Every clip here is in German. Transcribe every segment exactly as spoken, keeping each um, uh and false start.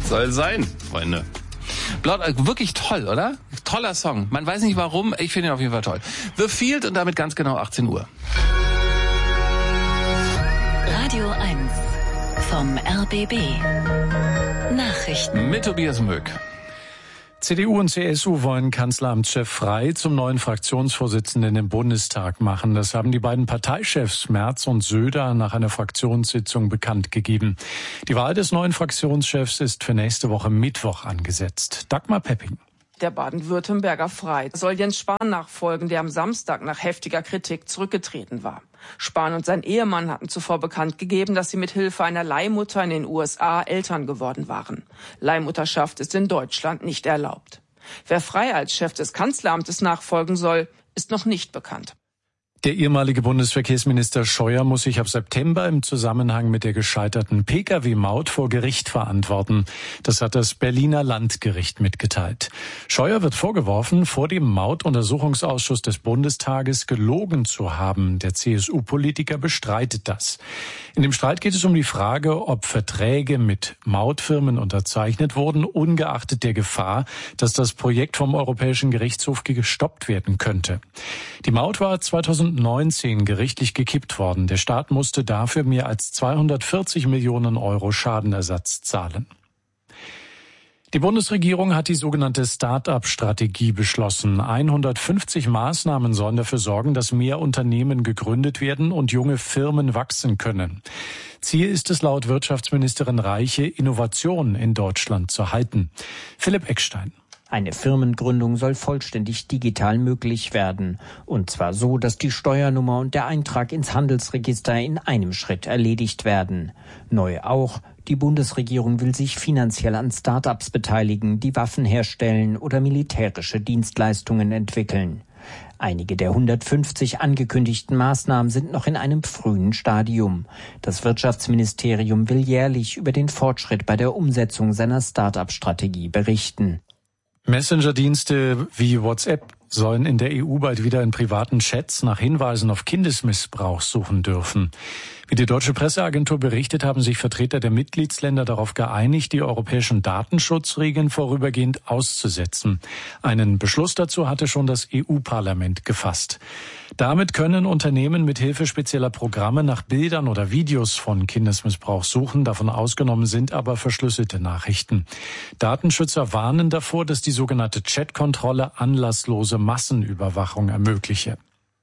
Soll sein, Freunde. Blood Oak, wirklich toll, oder? Toller Song. Man weiß nicht warum, ich finde ihn auf jeden Fall toll. The Field und damit ganz genau achtzehn Uhr. Radio eins vom R B B. Nachrichten. Mit Tobias Möck. C D U und C S U wollen Kanzleramtschef Frey zum neuen Fraktionsvorsitzenden im Bundestag machen. Das haben die beiden Parteichefs Merz und Söder nach einer Fraktionssitzung bekannt gegeben. Die Wahl des neuen Fraktionschefs ist für nächste Woche Mittwoch angesetzt. Dagmar Pepping. Der Baden-Württemberger Frey soll Jens Spahn nachfolgen, der am Samstag nach heftiger Kritik zurückgetreten war. Spahn und sein Ehemann hatten zuvor bekannt gegeben, dass sie mit Hilfe einer Leihmutter in den U S A Eltern geworden waren. Leihmutterschaft ist in Deutschland nicht erlaubt. Wer Frey als Chef des Kanzleramtes nachfolgen soll, ist noch nicht bekannt. Der ehemalige Bundesverkehrsminister Scheuer muss sich ab September im Zusammenhang mit der gescheiterten Pkw-Maut vor Gericht verantworten. Das hat das Berliner Landgericht mitgeteilt. Scheuer wird vorgeworfen, vor dem Mautuntersuchungsausschuss des Bundestages gelogen zu haben. Der C S U-Politiker bestreitet das. In dem Streit geht es um die Frage, ob Verträge mit Mautfirmen unterzeichnet wurden, ungeachtet der Gefahr, dass das Projekt vom Europäischen Gerichtshof gestoppt werden könnte. Die Maut war zweitausendneunzehn gerichtlich gekippt worden. Der Staat musste dafür mehr als zweihundertvierzig Millionen Euro Schadenersatz zahlen. Die Bundesregierung hat die sogenannte Start-up-Strategie beschlossen. hundertfünfzig Maßnahmen sollen dafür sorgen, dass mehr Unternehmen gegründet werden und junge Firmen wachsen können. Ziel ist es laut Wirtschaftsministerin Reiche, Innovation in Deutschland zu halten. Philipp Eckstein. Eine Firmengründung soll vollständig digital möglich werden. Und zwar so, dass die Steuernummer und der Eintrag ins Handelsregister in einem Schritt erledigt werden. Neu auch, die Bundesregierung will sich finanziell an Start-ups beteiligen, die Waffen herstellen oder militärische Dienstleistungen entwickeln. Einige der hundertfünfzig angekündigten Maßnahmen sind noch in einem frühen Stadium. Das Wirtschaftsministerium will jährlich über den Fortschritt bei der Umsetzung seiner Start-up-Strategie berichten. Messenger-Dienste wie WhatsApp sollen in der E U bald wieder in privaten Chats nach Hinweisen auf Kindesmissbrauch suchen dürfen. Wie die deutsche Presseagentur berichtet, haben sich Vertreter der Mitgliedsländer darauf geeinigt, die europäischen Datenschutzregeln vorübergehend auszusetzen. Einen Beschluss dazu hatte schon das E U-Parlament gefasst. Damit können Unternehmen mit Hilfe spezieller Programme nach Bildern oder Videos von Kindesmissbrauch suchen. Davon ausgenommen sind aber verschlüsselte Nachrichten. Datenschützer warnen davor, dass die sogenannte Chatkontrolle anlasslose Massenüberwachung ermögliche.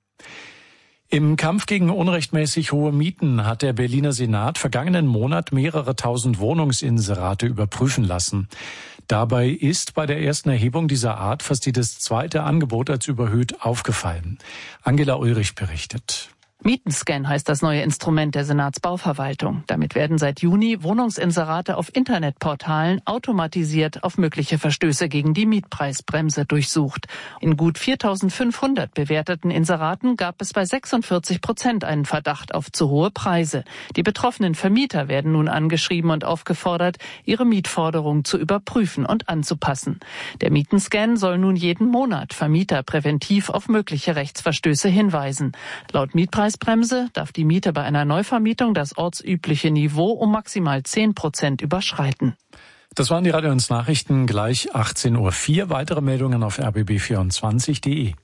Im Kampf gegen unrechtmäßig hohe Mieten hat der Berliner Senat vergangenen Monat mehrere tausend Wohnungsinserate überprüfen lassen. Dabei ist bei der ersten Erhebung dieser Art fast jedes zweite Angebot als überhöht aufgefallen. Angela Ulrich berichtet. Mietenscan heißt das neue Instrument der Senatsbauverwaltung. Damit werden seit Juni Wohnungsinserate auf Internetportalen automatisiert auf mögliche Verstöße gegen die Mietpreisbremse durchsucht. In gut viertausendfünfhundert bewerteten Inseraten gab es bei sechsundvierzig Prozent einen Verdacht auf zu hohe Preise. Die betroffenen Vermieter werden nun angeschrieben und aufgefordert, ihre Mietforderung zu überprüfen und anzupassen. Der Mietenscan soll nun jeden Monat Vermieter präventiv auf mögliche Rechtsverstöße hinweisen. Laut Mietpreis Bremse darf die Miete bei einer Neuvermietung das ortsübliche Niveau um maximal zehn Prozent überschreiten. Das waren die Radio eins Nachrichten, gleich achtzehn Uhr vier. Weitere Meldungen auf r b b vierundzwanzig punkt de.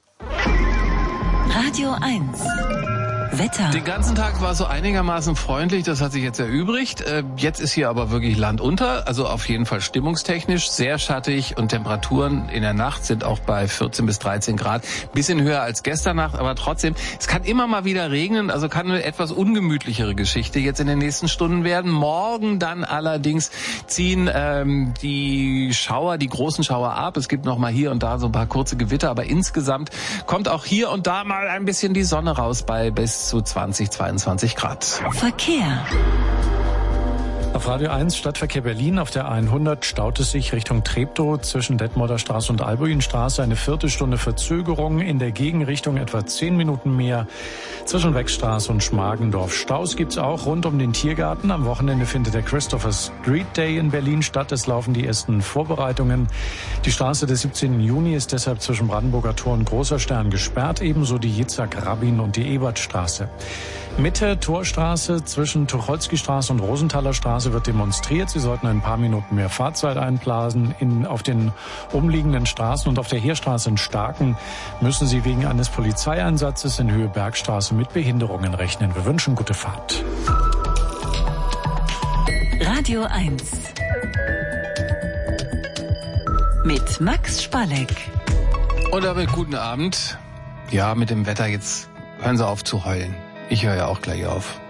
Radio eins. Wetter. Den ganzen Tag war es so einigermaßen freundlich, das hat sich jetzt erübrigt. Jetzt ist hier aber wirklich Land unter, also auf jeden Fall stimmungstechnisch sehr schattig und Temperaturen in der Nacht sind auch bei vierzehn bis dreizehn Grad. Bisschen höher als gestern Nacht, aber trotzdem, es kann immer mal wieder regnen, also kann eine etwas ungemütlichere Geschichte jetzt in den nächsten Stunden werden. Morgen dann allerdings ziehen ähm, die Schauer, die großen Schauer ab. Es gibt noch mal hier und da so ein paar kurze Gewitter, aber insgesamt kommt auch hier und da mal ein bisschen die Sonne raus bei bis zu zwanzig, zweiundzwanzig Grad. Verkehr. Auf Radio eins Stadtverkehr Berlin auf der hundert staut es sich Richtung Treptow zwischen Detmolder Straße und Albuinstraße. Eine Viertelstunde Verzögerung, in der Gegenrichtung etwa zehn Minuten mehr. Zwischen Wechstraße und Schmargendorf. Staus gibt's auch rund um den Tiergarten. Am Wochenende findet der Christopher Street Day in Berlin statt. Es laufen die ersten Vorbereitungen. Die Straße des siebzehnten Juni ist deshalb zwischen Brandenburger Tor und Großer Stern gesperrt. Ebenso die Jitzhak Rabin und die Ebertstraße. Mitte Torstraße zwischen Tucholsky-Straße und Rosenthaler Straße wird demonstriert. Sie sollten ein paar Minuten mehr Fahrzeit einplanen. In, auf den umliegenden Straßen und auf der Heerstraße in Starken müssen Sie wegen eines Polizeieinsatzes in Höhe Bergstraße mit Behinderungen rechnen. Wir wünschen gute Fahrt. Radio eins mit Max Spalleck. Und damit guten Abend. Ja, mit dem Wetter jetzt hören Sie auf zu heulen. Ich höre ja auch gleich auf.